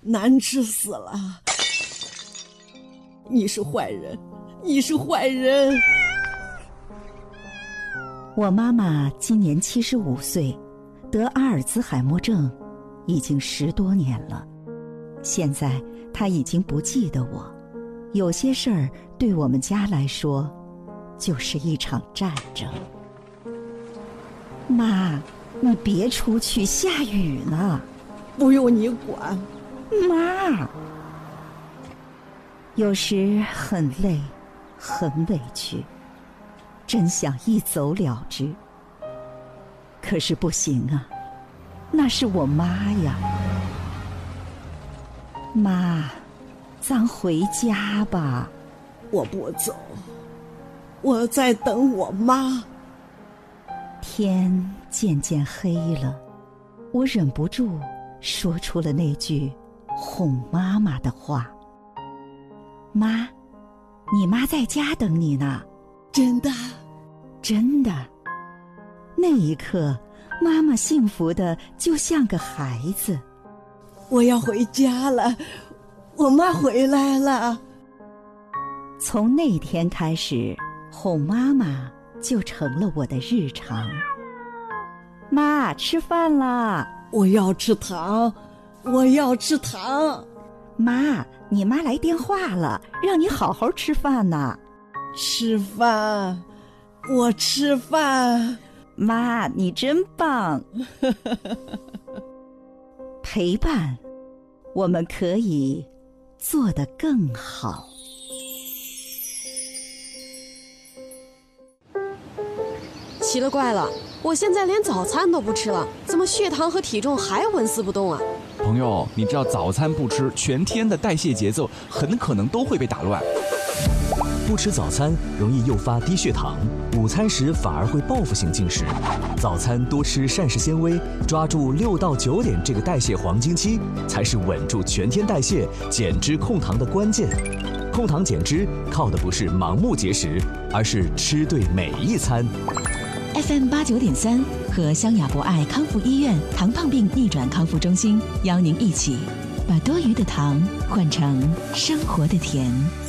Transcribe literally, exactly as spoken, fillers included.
难吃死了。你是坏人，你是坏人。 我妈妈今年七十五岁，得阿尔兹海默症已经十多年了。现在她已经不记得我，有些事儿对我们家来说就是一场战争。妈，你别出去，下雨呢。 不用你管。 妈，有时很累，很委屈，真想一走了之。可是不行啊，那是我妈呀。妈，咱回家吧。 我不走，我在等我妈。 天渐渐黑了，我忍不住说出了那句哄妈妈的话。妈，你妈在家等你呢。 真的？ 真的。那一刻，妈妈幸福的就像个孩子。 我要回家了，我妈回来了。 从那天开始，哄妈妈就成了我的日常。妈，吃饭啦！ 我要吃糖，我要吃糖。 妈，你妈来电话了，让你好好吃饭呢。 吃饭，我吃饭。 妈，你真棒。陪伴，我们可以做得更好。 奇了怪了，我现在连早餐都不吃了，怎么血糖和体重还纹丝不动啊？ 朋友，你知道早餐不吃，全天的代谢节奏很可能都会被打乱。 不吃早餐容易诱发低血糖，午餐时反而会报复性进食。早餐多吃膳食纤维，抓住六到九点这个代谢黄金期，才是稳住全天代谢、减脂控糖的关键。控糖减脂靠的不是盲目节食，而是吃对每一餐。 F M 八九点三和湘雅博爱康复医院糖胖病逆转康复中心邀您一起把多余的糖换成生活的甜。